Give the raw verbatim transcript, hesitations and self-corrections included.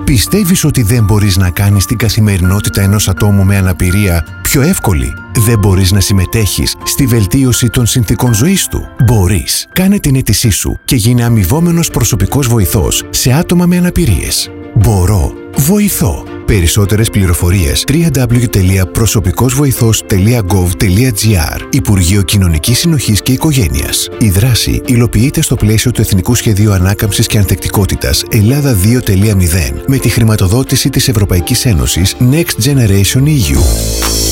Πιστεύεις ότι δεν μπορείς να κάνεις την καθημερινότητα ενός ατόμου με αναπηρία πιο εύκολη? Δεν μπορείς να συμμετέχεις στη βελτίωση των συνθήκων ζωής του? Μπορείς. Κάνε την αίτησή σου και γίνε αμοιβόμενος προσωπικός βοηθός σε άτομα με αναπηρίες. Μπορώ. Βοηθώ. Περισσότερες πληροφορίες double-u double-u double-u τελεία προσωπικόσβοηθός τελεία gov τελεία gr. Υπουργείο Κοινωνικής Συνοχής και Οικογένειας. Η δράση υλοποιείται στο πλαίσιο του Εθνικού Σχεδίου Ανάκαμψης και Ανθεκτικότητας Ελλάδα δύο τελεία μηδέν με τη χρηματοδότηση της Ευρωπαϊκής Ένωσης Next Generation ι γιου.